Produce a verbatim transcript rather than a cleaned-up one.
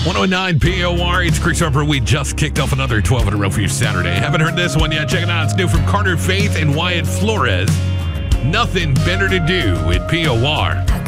one oh nine P O R, it's Chris Harper. We just kicked off another twelve in a row for you Saturday. Haven't heard this one yet? Check it out. It's new from Carter Faith and Wyatt Flores. Nothing better to do with P O R.